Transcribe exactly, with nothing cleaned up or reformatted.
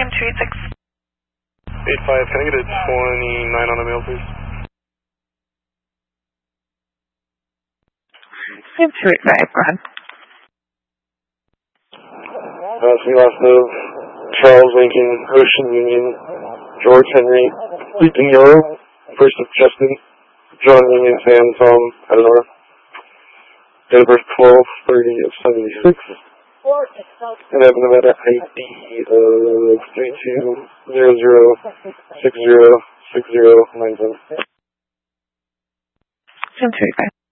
M two eight six. eight five, can I get a twenty-nine on a mail, please? M two eight five, go ahead. Uh, so we lost of Charles Lincoln, Ocean Union, George Henry, Ethan Euro, first of Justin, John Union, Sam, Tom, Eleanor. Date of birth twelve thirty of seventy-six. And I have Nevada I D of three two zero zero six zero six zero nine seven. M two eight five.